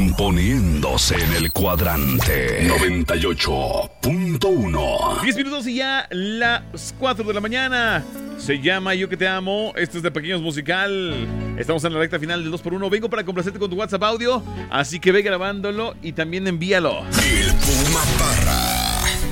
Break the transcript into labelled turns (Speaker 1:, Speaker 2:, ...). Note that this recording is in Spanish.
Speaker 1: poniéndose en el cuadrante 98.1.
Speaker 2: 10 minutos y ya las 4 de la mañana. Se llama Yo que te amo. Este es de Pequeños Musical. Estamos en la recta final del 2x1. Vengo para complacerte con tu WhatsApp audio. Así que ve grabándolo y también envíalo.
Speaker 1: El Puma Parra.